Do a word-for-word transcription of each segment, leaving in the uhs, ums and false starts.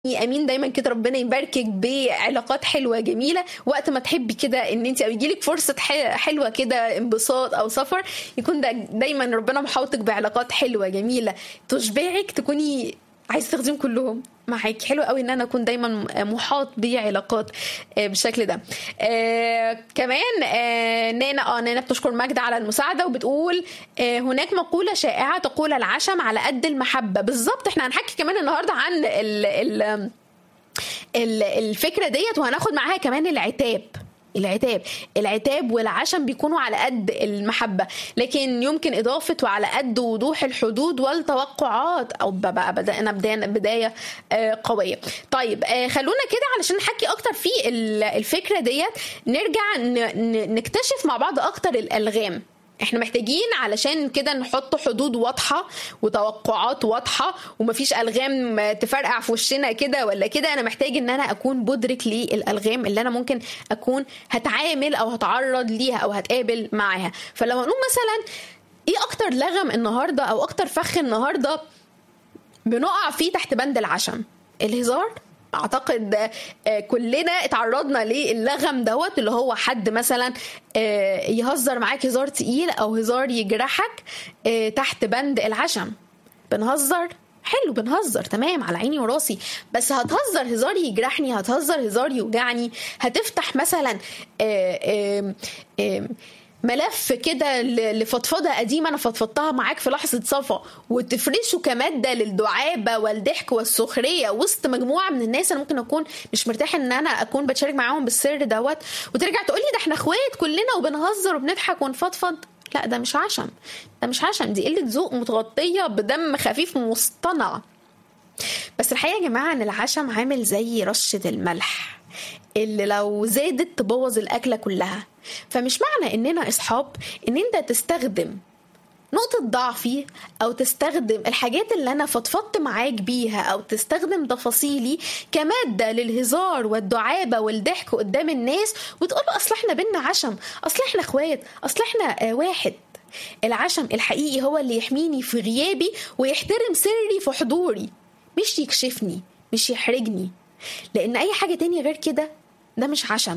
امين دايما كده، ربنا يباركك بعلاقات حلوه جميله. وقت ما تحبي كده ان انت او يجيلك فرصه حلوه كده، انبساط او سفر، يكون ده دايما ربنا محاوطك بعلاقات حلوه جميله تشبعك، تكوني عايز تخدم كلهم معاك. حلو قوي ان انا اكون دايما محاط بعلاقات بالشكل ده. آه كمان آه نانا اه نانا بتشكر ماجدة على المساعده، وبتقول آه هناك مقوله شائعه تقول العشم على قد المحبه. بالظبط، احنا هنحكي كمان النهارده عن ال ال الفكره ديت، وهناخد معاها كمان العتاب. العتاب العتاب والعشم بيكونوا على قد المحبة، لكن يمكن إضافة وعلى قد وضوح الحدود والتوقعات، أو بقى بدأنا بداية قوية. طيب خلونا كده علشان نحكي أكتر في الفكرة ديت، نرجع نكتشف مع بعض أكتر الألغام. احنا محتاجين علشان كده نحط حدود واضحة وتوقعات واضحة، ومفيش ألغام تفرقع في وشنا كده ولا كده. انا محتاج ان انا اكون مدرك للألغام اللي انا ممكن اكون هتعامل او هتعرض ليها او هتقابل معاها. فلو هنقول مثلا ايه اكتر لغم النهاردة او اكتر فخ النهاردة بنقع فيه تحت بند العشم؟ الهزار. اعتقد كلنا اتعرضنا للغم دوت، اللي هو حد مثلا يهزر معاك هزار تقيل او هزار يجرحك تحت بند العشم. بنهزر حلو، بنهزر تمام على عيني وراسي، بس هتهزر هزار يجرحني، هتهزر هزار يوجعني، هتفتح مثلا آآ آآ آآ ملف كده لفضفضة قديمة أنا فضفضتها معاك في لحظة صفا، وتفرشه كمادة للدعابة والضحك والسخرية وسط مجموعة من الناس أنا ممكن أكون مش مرتاح إن أنا أكون بتشارك معاهم بالسر دوت، وترجع تقولي ده احنا اخوات كلنا وبنهزر وبنضحك ونفضفض. لا، ده مش عشم، ده مش عشم، دي قلة ذوق متغطية بدم خفيف مصطنع. بس الحقيقة يا جماعة إن العشم عامل زي رشة الملح اللي لو زادت تبوظ الأكلة كلها. فمش معنى إننا أصحاب إن أنت تستخدم نقطة ضعفي أو تستخدم الحاجات اللي أنا فضفضت معاك بيها أو تستخدم تفاصيلي كمادة للهزار والدعابة والضحك قدام الناس، وتقول أصل إحنا بينا عشم، أصل إحنا أخوات، أصل إحنا واحد. العشم الحقيقي هو اللي يحميني في غيابي ويحترم سري في حضوري، مش يكشفني، مش يحرجني. لأن أي حاجة تانية غير كده ده مش عشم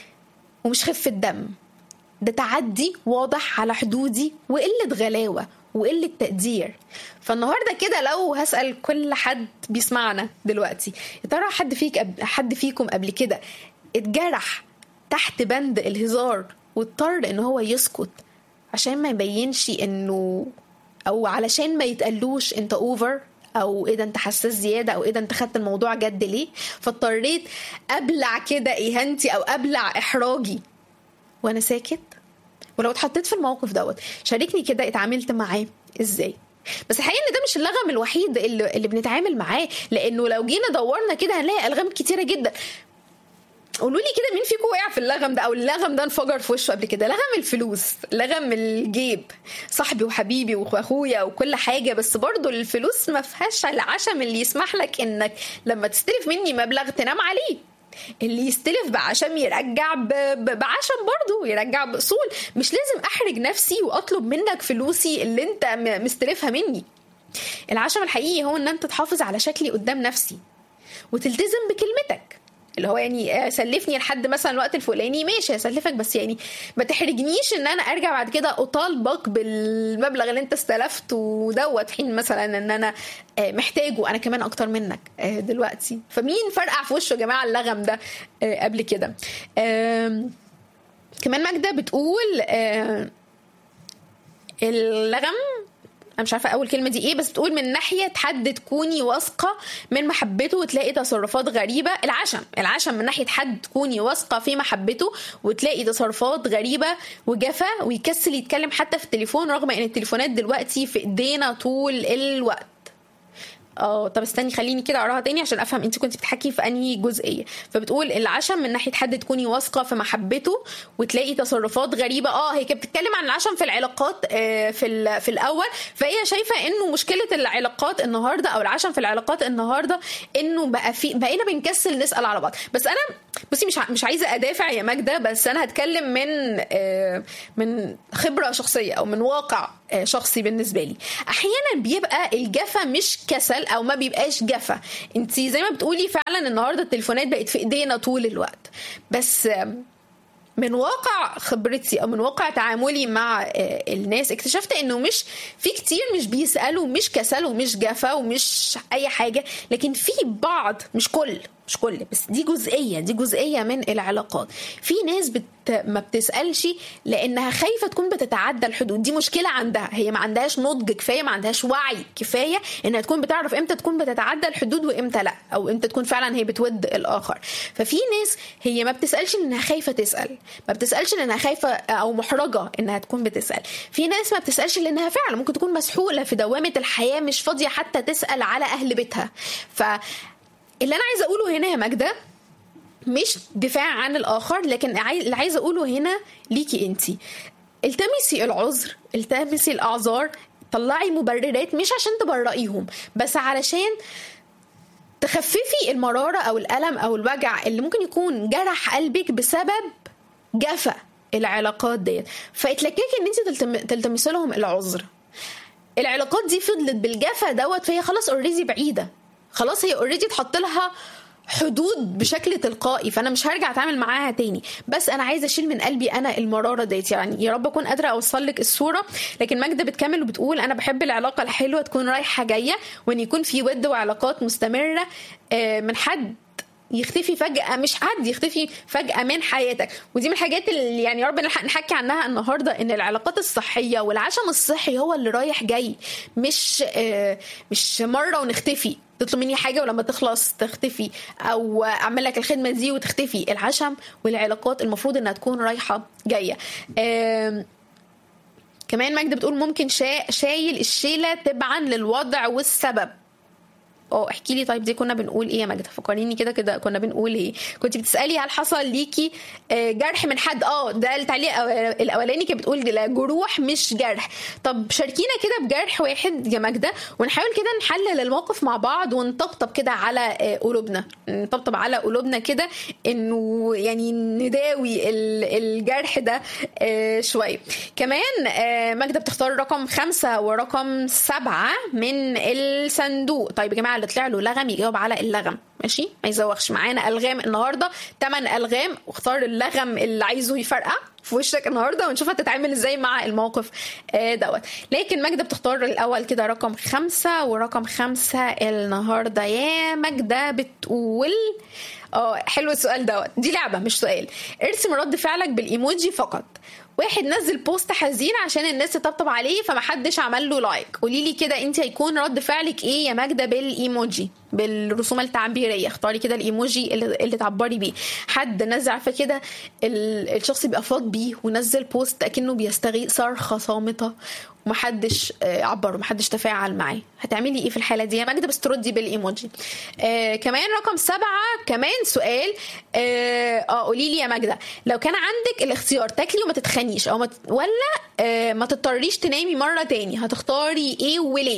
ومش خفة دم، ده تعدي واضح على حدودي وقلة غلاوة وقلة تقدير. فالنهاردة كده لو هسأل كل حد بيسمعنا دلوقتي، يا ترى حد فيك حد فيكم قبل كده اتجرح تحت بند الهزار واضطر ان هو يسكت عشان ما يبينش انه، او علشان ما يتقلوش انت اوفر، او ايه ده انت حساس زياده، او ايه ده انت خدت الموضوع جد ليه، فاضطريت ابلع كده اهانتي او ابلع احراجي وانا ساكت؟ ولو اتحطيت في الموقف دوت شاركني كده اتعاملت معاه ازاي. بس الحقيقه ان ده مش اللغم الوحيد اللي, اللي بنتعامل معاه، لانه لو جينا دورنا كده هنلاقي الغام كتيره جدا. قولوا لي كده مين فيكم وقع في اللغم ده او اللغم ده انفجر في وشه قبل كده؟ لغم الفلوس، لغم الجيب، صاحبي وحبيبي واخويا وكل حاجه، بس برضو الفلوس ما فيهاش العشم اللي يسمح لك انك لما تستلف مني مبلغ تنام عليه. اللي يستلف بعشم يرجع بعشم برضو، يرجع بأصول. مش لازم احرج نفسي واطلب منك فلوسي اللي انت مستلفها مني. العشم الحقيقي هو ان انت تحافظ على شكلي قدام نفسي وتلتزم بكلمتك، اللي هو يعني سلفني لحد مثلا الوقت الفلاني ماشي هسلفك، بس يعني ما تحرجنيش ان انا ارجع بعد كده اطالبك بالمبلغ اللي انت استلفته دوت، حين مثلا ان انا محتاجه انا كمان اكتر منك دلوقتي. فمين فرقع في وشه يا جماعه اللغم ده قبل كده؟ كمان ماجدة بتقول اللغم، انا مش عارفه اول كلمه دي ايه، بس بتقول من ناحيه حد تكوني واثقه من محبته وتلاقي تصرفات غريبه. العشم العشم من ناحيه حد تكوني واثقه في محبته وتلاقي تصرفات غريبه وجفا ويكسل يتكلم حتى في التليفون، رغم ان التليفونات دلوقتي في ايدينا طول الوقت. اه طب استني خليني كده اقراها تاني عشان افهم انت كنت بتحكي في انهي جزئيه. فبتقول العشم من ناحيه حد تكوني واثقه في محبته وتلاقي تصرفات غريبه. اه هي كانت بتتكلم عن العشم في العلاقات آه في في الاول، فهي شايفه انه مشكله العلاقات النهارده او العشم في العلاقات النهارده انه بقى في بقينا بنكسل نسال على بعض. بس انا بصي مش مش عايزه ادافع يا ماجده، بس انا هتكلم من من خبره شخصيه او من واقع شخصي بالنسبه لي. احيانا بيبقى الجفا مش كسل او ما بيبقاش جفا، انت زي ما بتقولي فعلا النهارده التليفونات بقت في ايدينا طول الوقت، بس من واقع خبرتي او من واقع تعاملي مع الناس اكتشفت انه مش في كتير مش بيسالوا، مش كسل ومش جفا ومش اي حاجه، لكن في بعض، مش كل مش كل بس دي جزئيه دي جزئيه من العلاقات. في ناس بت ما بتسالش لانها خايفه تكون بتتعدى الحدود، دي مشكله عندها، هي ما عندهاش نضج كفايه، ما عندهاش وعي كفايه انها تكون بتعرف امتى تكون بتتعدى الحدود وامتى لا، او امتى تكون فعلا هي بتود الاخر. ففي ناس هي ما بتسالش لانها خايفه تسال، ما بتسالش لانها خايفه او محرجه انها تكون بتسال. في ناس ما بتسالش لانها فعلا ممكن تكون مسحوله في دوامه الحياه، مش فاضيه حتى تسال على اهل بيتها. ف اللي انا عايزه اقوله هنا يا ماجده مش دفاع عن الاخر، لكن اللي عايزه اقوله هنا ليكي انتي، التمسي العذر، التمسي الاعذار، طلعي مبررات مش عشان تبرئيهم، بس علشان تخففي المراره او الالم او الوجع اللي ممكن يكون جرح قلبك بسبب جفا العلاقات ديت. فاتلككي ان انت تلتمسي لهم العذر. العلاقات دي فضلت بالجفا دوت، فهي خلاص اوريدي بعيده، خلاص هي اوريدي اتحط لها حدود بشكل تلقائي، فانا مش هرجع اتعامل معاها تاني. بس انا عايزه اشيل من قلبي انا المراره ديت، يعني يا رب اكون قادره اوصل لك الصوره. لكن ماجده بتكمل وبتقول انا بحب العلاقه الحلوه تكون رايحه جايه، وان يكون في ود وعلاقات مستمره من حد يختفي فجأة، مش حد يختفي فجأة من حياتك. ودي من الحاجات اللي يعني يا رب نلحق نحكي عنها النهاردة، ان العلاقات الصحية والعشم الصحي هو اللي رايح جاي، مش آه مش مرة ونختفي، تطلب مني حاجة ولما تخلص تختفي، او اعمل لك الخدمة دي وتختفي. العشم والعلاقات المفروض انها تكون رايحة جاية. آه كمان ماجدة بتقول ممكن شا شايل الشيلة تبعا للوضع والسبب. اه احكي لي، طيب دي كنا بنقول ايه يا ماجدة؟ فكريني كده كده كنا بنقول ايه. كنت بتسالي هل حصل ليكي جرح من حد؟ اه ده التعليق الاولاني كانت بتقول جروح مش جرح. طب شاركينا كده بجرح واحد يا ماجدة، ونحاول كده نحلل الموقف مع بعض ونطبطب كده على قلوبنا، نطبطب على قلوبنا كده، انه يعني نداوي الجرح ده شويه. كمان ماجدة بتختار رقم خمسة ورقم سبعة من الصندوق. طيب يا جماعه اللي طلع له لغم يجاوب على اللغم، ماشي؟ ما يزوخش معانا الغام النهارده، ثمان الغام، واختار اللغم اللي عايزه يفرقع في وشك النهارده، ونشوف هتتعامل ازاي مع الموقف دوت. لكن ماجدة بتختار الاول كده رقم خمسة، ورقم خمسة النهارده يا ماجدة بتقول اه حلو السؤال دوت، دي لعبه مش سؤال. ارسم رد فعلك بالايموجي فقط. واحد نزل بوست حزين عشان الناس تطبطب عليه فمحدش عمل له لايك. قولي لي كده انت هيكون رد فعلك ايه يا ماجدة بالايموجي، بالرسوم التعبيريه؟ اختاري كده الايموجي اللي, اللي تعبري بيه. حد نزل عارفه كده الشخص بيبقى فاض بيه ونزل بوست اكنه بيستغيث، صرخه صامته ومحدش عبر ومحدش تفاعل معاه، هتعملي ايه في الحاله دي يا ماجدة؟ بس تردي بالايموجي. آه كمان رقم سبعة كمان سؤال. اه قولي لي يا ماجدة، لو كان عندك الاختيار تاكلي وما تتخنيش او ما ت... ولا آه ما تضطريش تنامي مره تاني، هتختاري ايه وليه؟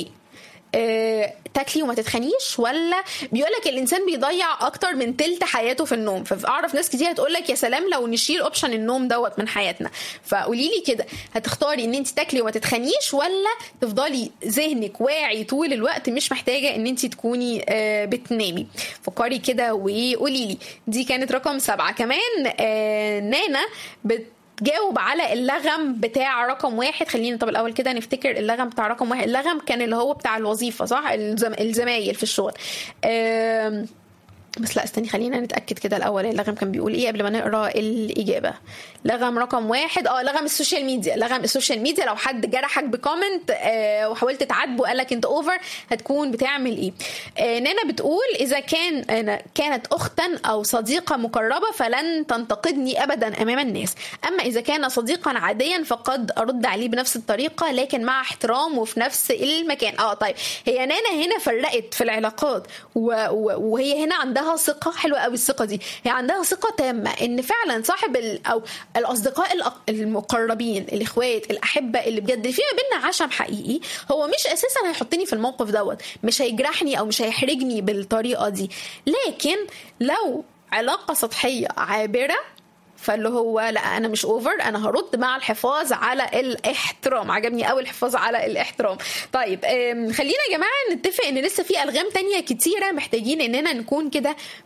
آه، تاكلي وما تتخنيش، ولا بيقولك الانسان بيضيع اكتر من تلت حياته في النوم؟ فاعرف ناس كتير هتقولك يا سلام لو نشيل اوبشن النوم دوت من حياتنا. فقولي لي كده، هتختاري ان انت تاكلي وما تتخنيش، ولا تفضلي ذهنك واعي طول الوقت مش محتاجه ان انت تكوني آه بتنامي؟ فكري كده وقولي لي. دي كانت رقم سبعة. كمان آه نانا بت جاوب على اللغم بتاع رقم واحد. خلينا طب الاول كده نفتكر اللغم بتاع رقم واحد. اللغم كان اللي هو بتاع الوظيفه صح، الزم... الزمايل في الشغل. أم... بس لا استني خلينا نتاكد كده الاول اللغم كان بيقول ايه قبل ما نقرا الاجابه. لغم رقم واحد اه لغم السوشيال ميديا. لغم السوشيال ميديا لو حد جرحك بكومنت آه وحاولت تعاتبه قال لك انت اوفر، هتكون بتعمل ايه؟ آه نانا بتقول اذا كان أنا كانت اختا او صديقه مقربه فلن تنتقدني ابدا امام الناس، اما اذا كان صديقا عاديا فقد ارد عليه بنفس الطريقه لكن مع احترام وفي نفس المكان. اه طيب هي نانا هنا فرقت في العلاقات و... و... وهي هنا عندها ثقه حلوه قوي. الثقه دي هي عندها ثقه تامه ان فعلا صاحب ال... او الاصدقاء المقربين، الاخوات، الاحبه اللي بجد في ما بيننا عشم حقيقي، هو مش اساسا هيحطني في الموقف دوت، مش هيجرحني او مش هيحرجني بالطريقه دي. لكن لو علاقة سطحية عابرة، فاللي هو لا انا مش اوفر، انا هرد مع الحفاظ على الاحترام. عجبني قوي الحفاظ على الاحترام. طيب خلينا يا جماعه نتفق ان لسه في الغام تانية كتيره محتاجين اننا نكون كده